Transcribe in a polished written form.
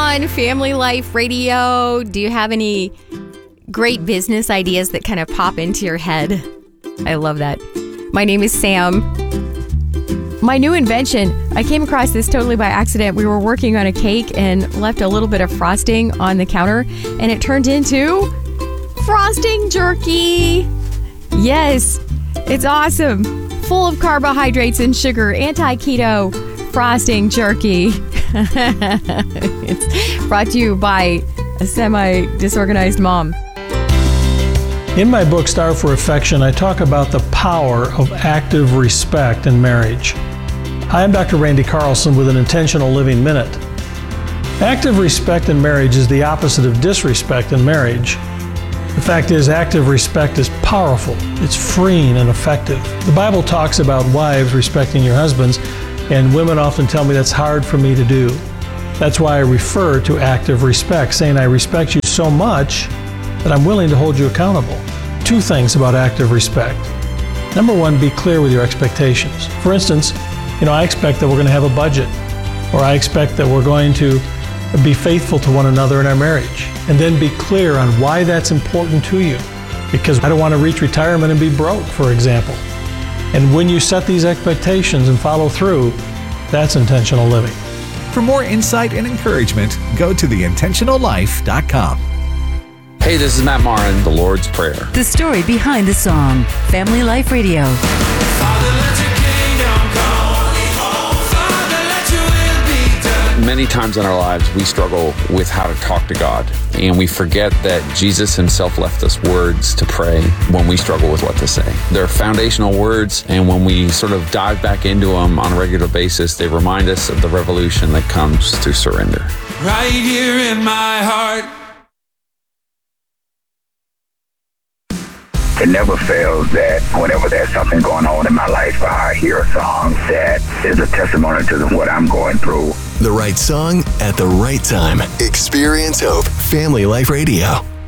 on Family Life Radio. Do you have any great business ideas that kind of pop into your head? I love that. My name is Sam. My new invention, I came across this totally by accident. We were working on a cake and left a little bit of frosting on the counter, and it turned into frosting jerky. Yes, it's awesome. Full of carbohydrates and sugar, anti-keto frosting jerky. It's brought to you by a semi-disorganized mom. In my book, Starve for Affection, I talk about the power of active respect in marriage. Hi, I'm Dr. Randy Carlson with an Intentional Living Minute. Active respect in marriage is the opposite of disrespect in marriage. The fact is, active respect is powerful, it's freeing and effective. The Bible talks about wives respecting your husbands, and women often tell me that's hard for me to do. That's why I refer to active respect, saying I respect you so much that I'm willing to hold you accountable. Two things about active respect. Number one, be clear with your expectations. For instance, I expect that we're going to have a budget, or I expect that we're going to be faithful to one another in our marriage. And then be clear on why that's important to you. Because I don't want to reach retirement and be broke, for example. And when you set these expectations and follow through, that's intentional living. For more insight and encouragement, go to theintentionallife.com. Hey, this is Matt Marin, The Lord's Prayer. The story behind the song, Family Life Radio. Father, let your kingdom come. Father, let your will be done. Many times in our lives, we struggle with how to talk to God, and we forget that Jesus himself left us words to pray when we struggle with what to say. They're foundational words, and when we sort of dive back into them on a regular basis, they remind us of the revolution that comes through surrender. Right here in my heart. It never fails that whenever there's something going on in my life, I hear a song that is a testimony to what I'm going through. The right song at the right time. Experience Hope. Family Life Radio.